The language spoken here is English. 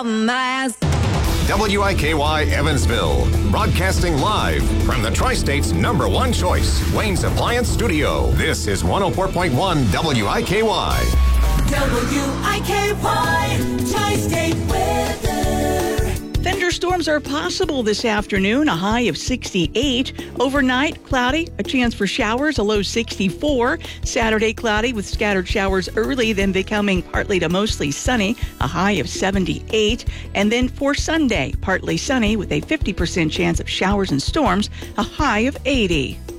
a mess. WIKY Evansville, broadcasting live from the Tri-State's #1 choice, Wayne's Appliance Studio. This is 104.1 WIKY. WIKY Tri-State weather. Thunderstorms are possible this afternoon, a high of 68. Overnight, cloudy, a chance for showers, a low 64. Saturday, cloudy with scattered showers early, then becoming partly to mostly sunny, a high of 78. And then for Sunday, partly sunny with a 50% chance of showers and storms, a high of 80.